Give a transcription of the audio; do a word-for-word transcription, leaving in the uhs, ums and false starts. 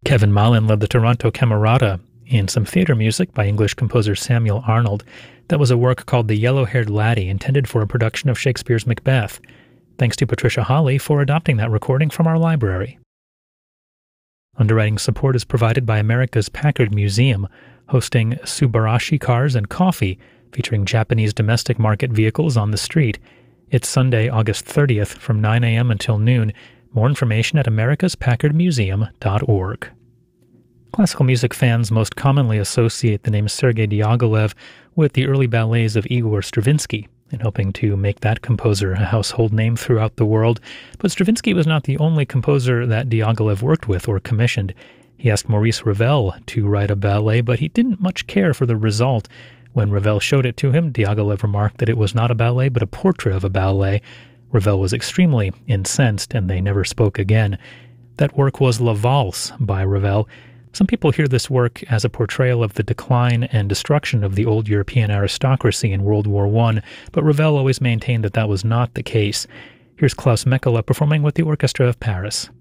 Kevin Mallin led the Toronto Camerata in some theatre music by English composer Samuel Arnold. That was a work called The Yellow-Haired Laddie, intended for a production of Shakespeare's Macbeth. Thanks to Patricia Hawley for adopting that recording from our library. Underwriting support is provided by America's Packard Museum, hosting Subarashi Cars and Coffee, featuring Japanese domestic market vehicles on the street. It's Sunday, August thirtieth, from nine a.m. until noon. More information at americas packard museum dot org. Classical music fans most commonly associate the name Sergei Diaghilev with the early ballets of Igor Stravinsky, in hoping to make that composer a household name throughout the world. But Stravinsky was not the only composer that Diaghilev worked with or commissioned. He asked Maurice Ravel to write a ballet, but he didn't much care for the result. When Ravel showed it to him, Diaghilev remarked that it was not a ballet, but a portrait of a ballet. Ravel was extremely incensed, and they never spoke again. That work was La Valse by Ravel. Some people hear this work as a portrayal of the decline and destruction of the old European aristocracy in World War One, but Ravel always maintained that that was not the case. Here's Klaus Mekela performing with the Orchestra of Paris.